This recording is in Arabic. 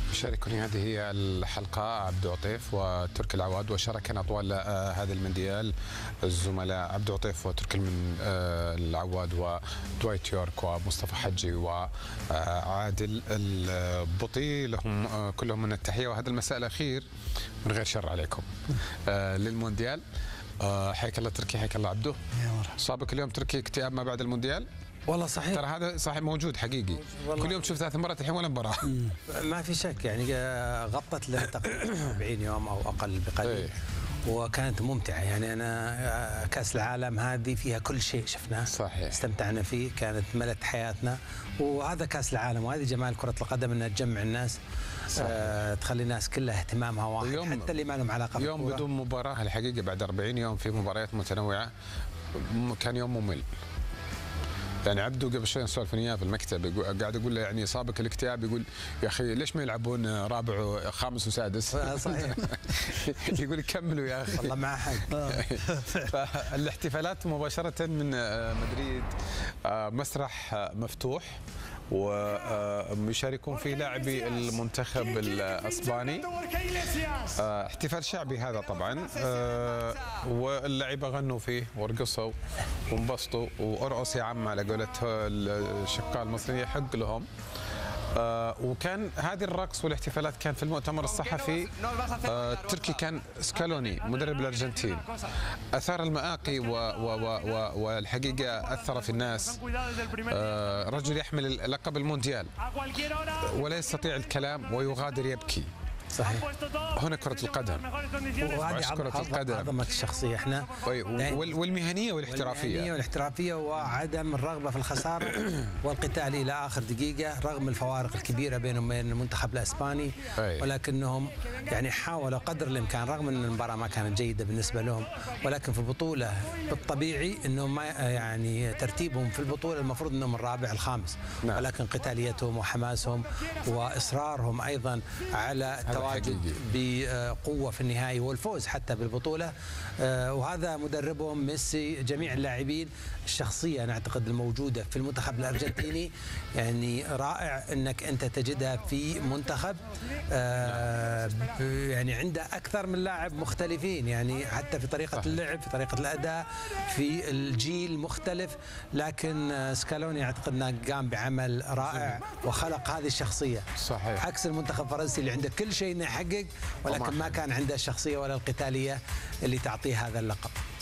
يشاركني هذه الحلقة عبد عطيف وتركي العواد، وشاركنا طوال هذا المونديال الزملاء عبد عطيف وتركي العواد ودوايت يورك ومصطفى حجي وعادل البطي، لهم كلهم من التحية. وهذا المساء الأخير من غير شر عليكم للمونديال. حياك الله تركي، حياك الله عبدو. صابك اليوم تركي اكتئاب ما بعد المونديال؟ والله صحيح، ترى هذا صحيح موجود حقيقي. كل يوم تشوف 3 مرات الحين ولا مباراة. ما في شك، يعني غطت له تقريبا 40 يوم او اقل بقليل. وكانت ممتعة، يعني أنا كأس العالم هذه فيها كل شيء شفناه، صحيح، استمتعنا فيه، كانت ملت حياتنا. وهذا كأس العالم، وهذه جمال كرة القدم، أنها تجمع الناس، تخلي الناس كلها اهتمامها واحد، حتى اللي ما لهم علاقة يوم بالكرة. بدون مباراة الحقيقة بعد 40 يوم في مباريات متنوعة كان يوم ممل. يعني عبدو قبل شوي نسولف وياه في المكتب، قاعد اقول له يعني صابك الاكتئاب، يقول يا اخي ليش ما يلعبون رابع وخامس وسادس؟ صحيح. يقول كملوا يا اخي والله معه حق. فالاحتفالات مباشرة من مدريد، مسرح مفتوح ويشاركون فيه لاعبي المنتخب الاسباني. احتفال شعبي هذا طبعا، واللعيبه غنوا فيه ورقصوا وانبسطوا وارقص يا عم على قولة الشقاء المصريين، يحق لهم. وكان هذه الرقص والاحتفالات كان في المؤتمر الصحفي. تركي كان سكالوني مدرب الارجنتين اثار المآقي والحقيقه اثر في الناس. رجل يحمل لقب المونديال ولا يستطيع الكلام ويغادر يبكي. صحيح، هنا كرة القدم، وهذه كرة القدم عظمة الشخصية احنا، والمهنية والاحترافية وعدم الرغبة في الخسارة والقتال إلى آخر دقيقة رغم الفوارق الكبيرة بينهم وبين المنتخب الإسباني. ولكنهم يعني حاولوا قدر الإمكان، رغم أن المباراة ما كانت جيدة بالنسبة لهم، ولكن في البطولة بالطبيعي أنهم ما يعني ترتيبهم في البطولة المفروض أنهم الرابع الخامس. ولكن قتاليتهم وحماسهم وإصرارهم أيضا على التواجد بقوة في النهاية والفوز حتى بالبطولة. وهذا مدربهم ميسي، جميع اللاعبين، الشخصية أنا أعتقد الموجودة في المنتخب الأرجنتيني يعني رائع أنك أنت تجدها في منتخب يعني عنده أكثر من لاعب مختلفين، يعني حتى في طريقة اللعب، في طريقة الأداء، في الجيل مختلف. لكن سكالوني أعتقد أنه قام بعمل رائع وخلق هذه الشخصية. صحيح، عكس المنتخب الفرنسي اللي عنده كل شيء انه يحقق، ولكن ما كان عنده الشخصية ولا القتالية اللي تعطيه هذا اللقب.